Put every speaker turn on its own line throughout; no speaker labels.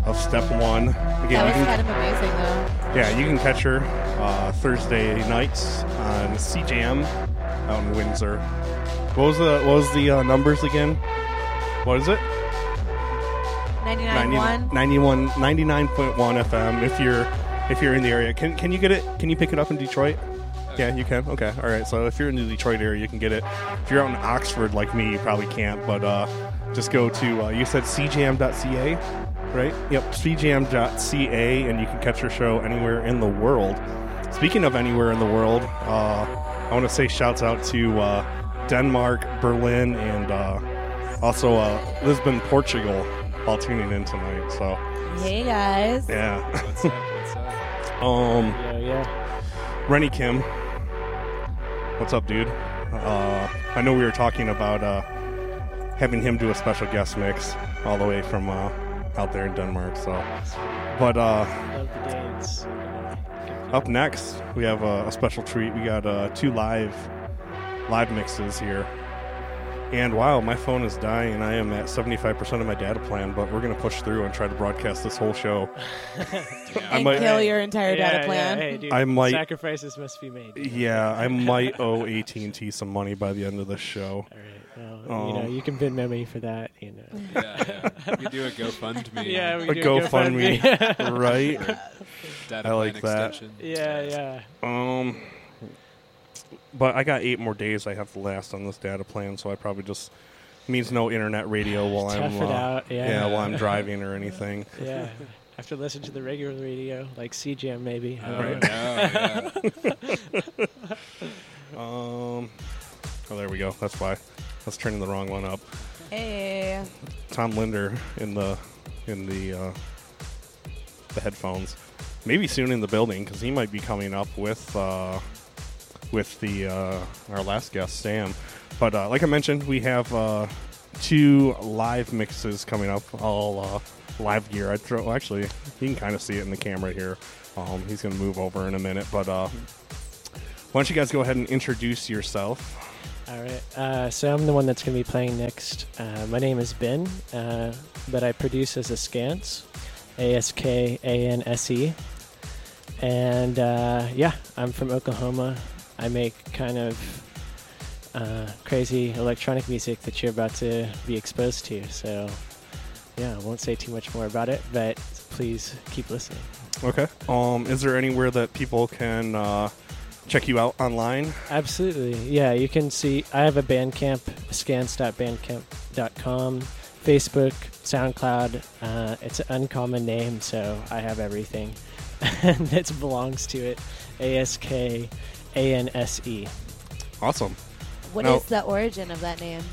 of Step 1. Again,
That was kind of amazing, though.
Yeah, you can catch her Thursday nights on CJAM out in Windsor. What was the numbers again? What is it?
99.1.
99.1 FM. If you're in the area, can you get it? Can you pick it up in Detroit? Yeah, you can. Okay, all right. So if you're in the Detroit area, you can get it. If you're out in Oxford like me, you probably can't. But just go to you said cjam.ca, right? Yep, cjam.ca, and you can catch your show anywhere in the world. Speaking of anywhere in the world, I want to say shouts out to Denmark, Berlin, and also Lisbon, Portugal, all tuning in tonight. So
Hey, guys.
yeah.
What's up?
Yeah.
Rennie Kim, what's up, dude? I know we were talking about having him do a special guest mix all the way from out there in Denmark. So, but
Love the dance.
up next we have a special treat. We got 2 live mixes here. And wow, my phone is dying. I am at 75% of my data plan, but we're going to push through and try to broadcast this whole show.
And kill your entire data plan.
Hey, dude,
I might-
sacrifices must be made.
Yeah, I might owe AT&T some money by the end of the show.
All right. Well, you can Venmo me for that.
Yeah. We do a GoFundMe.
Yeah, we
A
do
GoFundMe, right?
Data
I like
plan
that.
extension.
Yeah.
But I got 8 more days I have to last on this data plan, so I probably just means no internet radio while
Tough
I'm
it out, yeah.
while I'm driving or anything.
Yeah. Have to listen to the regular radio, like CJAM maybe. I
Oh,
don't
no, yeah.
Oh, there we go. That's why. Let's turn the wrong one up.
Hey.
Tom Linder in the headphones. Maybe soon in the building because he might be coming up with the our last guest Sam. But like I mentioned, we have 2 live mixes coming up. All live gear. Actually, you can kind of see it in the camera here. He's going to move over in a minute. But why don't you guys go ahead and introduce yourself?
All right. So I'm the one that's going to be playing next. My name is Ben, but I produce as Askance, ASKANSE. And I'm from Oklahoma. I make kind of crazy electronic music that you're about to be exposed to. So, I won't say too much more about it, but please keep listening.
Okay. Is there anywhere that people can check you out online?
Absolutely. Yeah, you can see I have a Bandcamp, scans.bandcamp.com, Facebook, SoundCloud. It's an uncommon name, so I have everything. And it belongs to it. ASKANSE.
Awesome.
What
Now-
is the origin of that name?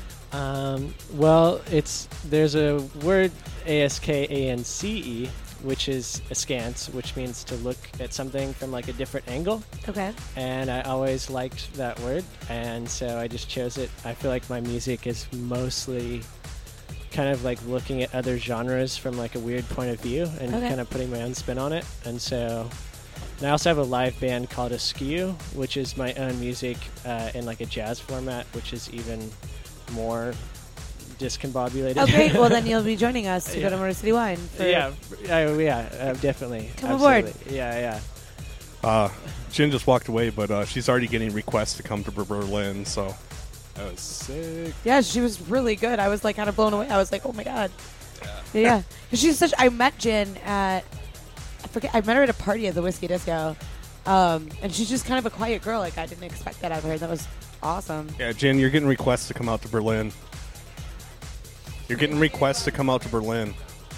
There's a word ASKANCE, which is askance, which means to look at something from like a different angle.
Okay.
And I always liked that word, and so I just chose it. I feel like my music is mostly kind of like looking at other genres from like a weird point of view and
Okay.
kind of putting my own spin on it. And so and I also have a live band called Askew, which is my own music in like a jazz format, which is even more discombobulated.
Oh, great. Well, then you'll be joining us to go to Motor City Wine.
Definitely.
Come aboard.
Absolutely. Yeah.
Jen just walked away, but she's already getting requests to come to Berlin, so.
That was sick.
Yeah, she was really good. I was like kind of blown away. I was like, oh my God. Yeah. 'Cause she's such, I met Jen at, I met her at a party at the Whiskey Disco. And she's just kind of a quiet girl. Like, I didn't expect that out of her. That was awesome.
Yeah, Jen, you're getting requests to come out to Berlin. You're getting requests to come out to Berlin.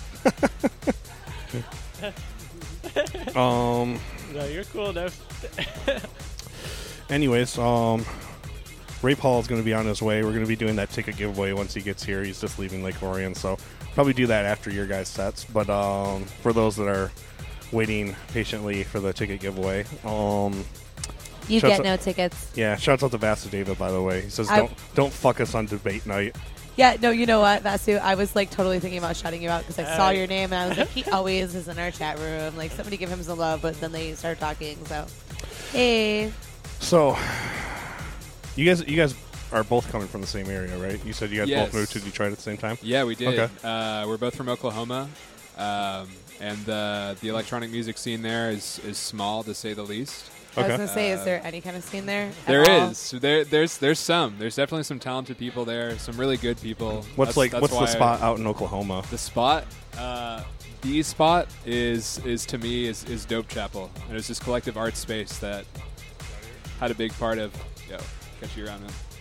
No, you're cool enough.
Anyways, Ray Paul is going to be on his way. We're going to be doing that ticket giveaway once he gets here. He's just leaving Lake Orion, so probably do that after your guys' sets. But for those that are waiting patiently for the ticket giveaway,
You
Shouts
get
out-
no tickets.
yeah, shouts out to Vasudeva, by the way. He says,
I-
don't fuck us on debate night.
Yeah, no, you know what, Vasu? I was like totally thinking about shouting you out because I saw your name and I was like, he always is in our chat room. Like, somebody give him some love, but then they start talking. So, hey.
So, you guys are both coming from the same area, right? You said you guys
Yes.
both moved to Detroit at the same time?
Yeah, we did.
Okay.
We're both from Oklahoma. And the electronic music scene there is small, to say the least.
I was
Okay.
gonna say, is there any kind of scene there?
There
at all?
is. There's some. There's definitely some talented people there. Some really good people.
What's
That's
the
why
spot out in Oklahoma?
The spot. The spot is to me is Dope Chapel, and it's this collective art space that had a big part of. Yo, catch you around,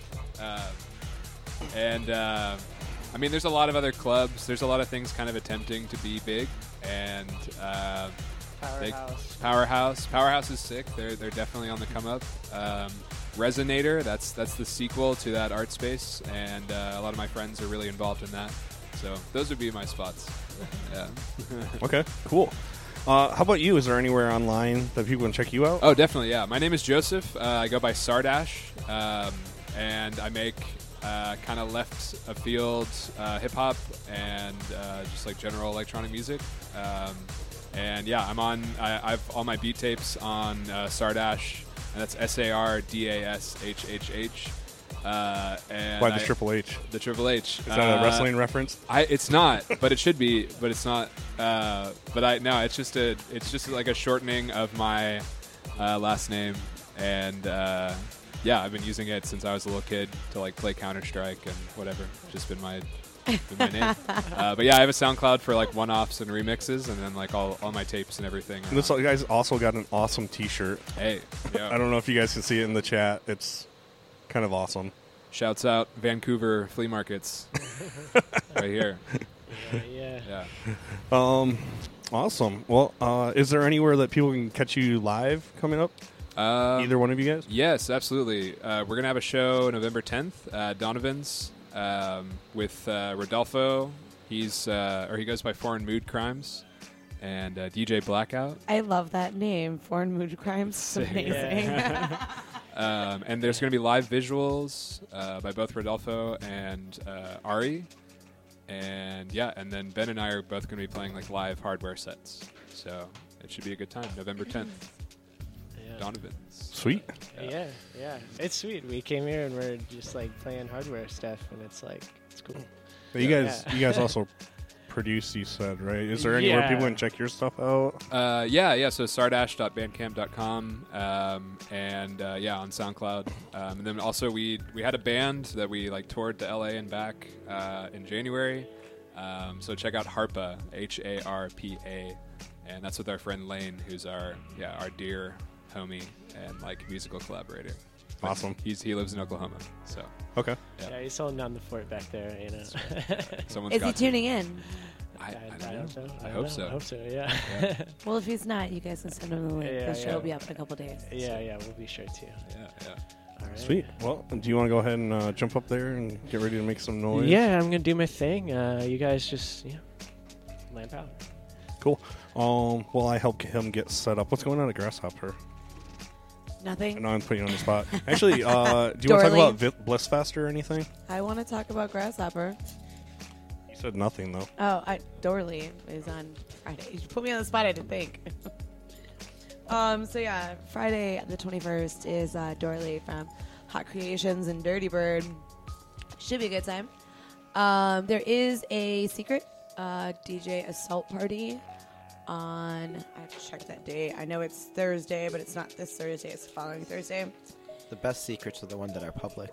man. I mean, there's a lot of other clubs. There's a lot of things kind of attempting to be big, and Powerhouse is sick. They're definitely on the come up. Resonator, that's the sequel to that art space, and a lot of my friends are really involved in that. So those would be my spots. Yeah.
Okay, cool. How about you? Is there anywhere online that people can check you out?
Oh, definitely. Yeah. My name is Joseph. I go by Sardash, and I make kind of left of field hip hop and just like general electronic music. And yeah, I've all my beat tapes on Sardash, and that's SARDASHHH. And
Why the Triple H?
The Triple H.
Is that a wrestling reference?
It's not, but it should be. But it's not. It's just like a shortening of my last name, and yeah, I've been using it since I was a little kid to like play Counter-Strike and whatever. Just been my name. But yeah, I have a SoundCloud for like one-offs and remixes, and then like all my tapes and everything.
And this guy's also got an awesome T-shirt.
Hey, yeah.
I don't know if you guys can see it in the chat. It's kind of awesome.
Shouts out Vancouver flea markets, right here.
Yeah.
Awesome. Well, is there anywhere that people can catch you live coming up? Either one of you guys?
Yes, absolutely. We're going to have a show November 10th at Donovan's with Rodolfo. He goes by Foreign Mood Crimes, and DJ Blackout.
I love that name, Foreign Mood Crimes. It's amazing.
And there's going to be live visuals by both Rodolfo and Ari. And yeah, and then Ben and I are both going to be playing like live hardware sets. So it should be a good time. November 10th.
Yeah.
Donovan's. Sweet.
Yeah. It's sweet. We came here and we're just like playing hardware stuff, and it's cool.
But you guys also produce, you said, right? Is there anywhere
Yeah.
people can check your stuff out?
Yeah. So sardash.bandcamp.com, and yeah, on SoundCloud. And then also we had a band that we like toured to LA and back in January. So check out Harpa, HARPA, and that's with our friend Lane, who's our dear homie and like musical collaborator.
Awesome.
He lives in Oklahoma, so
Okay.
Yeah.
He's holding down the fort back there, you know.
someone's
Is he
got to.
tuning in?
I don't know.
hope so.
I hope so.
I hope so, yeah.
Well, if he's not, you guys can send him the link.
Yeah,
The show
yeah.
will be up in a couple days.
yeah, we'll be sure to.
Yeah.
All right.
Sweet. Well, do you want to go ahead and jump up there and get ready to make some noise?
Yeah, I'm going to do my thing. You guys just, lamp out.
Cool. Well, I helped him get set up. What's going on at Grasshopper? I
Nothing.
know I'm putting you on the spot. Actually, do you want to talk
Dorley.
about Blissfest or anything?
I want to talk about Grasshopper.
You said nothing, though.
Oh, Dorley is on Friday. You put me on the spot. I didn't think. So yeah, Friday the 21st is Dorley from Hot Creations and Dirty Bird. Should be a good time. There is a secret DJ assault party on. I have to check that date. I know it's Thursday, but it's not this Thursday. It's the following Thursday.
The best secrets are the ones that are public.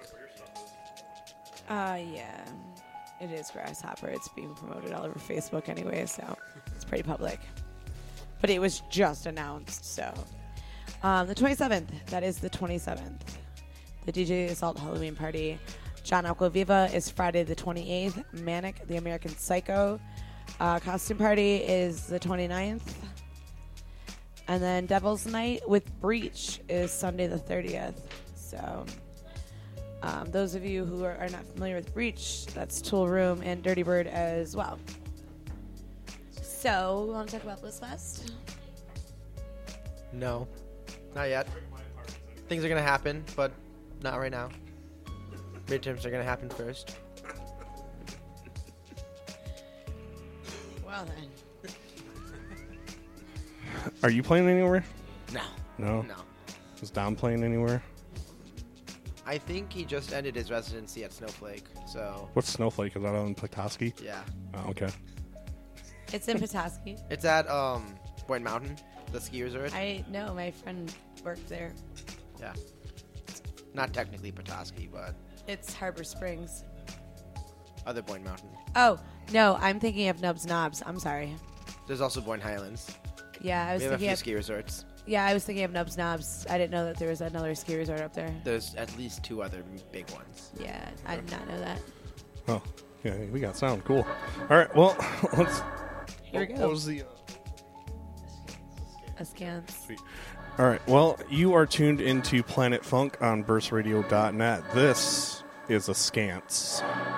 Yeah. It is Grasshopper. It's being promoted all over Facebook anyway, so it's pretty public. But it was just announced, so. The 27th. That is the 27th. The DJ Assault Halloween Party. John Aquaviva is Friday the 28th. Manic, the American Psycho. Costume Party is the 29th. And then Devil's Night with Breach is Sunday the 30th. So, those of you who are not familiar with Breach, that's Tool Room and Dirty Bird as well. So, we want to talk about Blissfest?
No, not yet. Things are going to happen, but not right now. Midterms are going to happen first.
Well then.
Are you playing anywhere?
No.
No?
No.
Is Dom playing anywhere?
I think he just ended his residency at Snowflake, so
What's Snowflake? Is that out in Petoskey?
yeah.
Oh, okay.
It's in Petoskey.
It's at Boynton Mountain, the ski resort.
I know my friend worked there.
Yeah. Not technically Petoskey, but
It's Harbor Springs.
other Boynton Mountain.
Oh no, I'm thinking of Nubs Knobs. I'm sorry.
There's also Boynton Highlands.
Yeah, I was
We have a
thinking
few
of.
ski resorts.
Yeah, I was thinking of Nubs Knobs. I didn't know that there was another ski resort up there.
There's at least 2 other big ones.
Yeah, I did not know that.
Oh, yeah, we got sound. Cool. All right, well, let's.
Here we go.
What was the?
Askance.
All right. Well, you are tuned into Planet Funk on burstradio.net. This is Askance.